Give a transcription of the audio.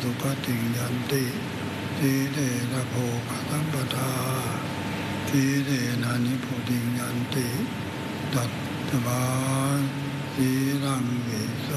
สุขติยันติสีเลนะโภคสัมปทาสีเลนะนิพุติยันติตัตตวาสีรังวิโส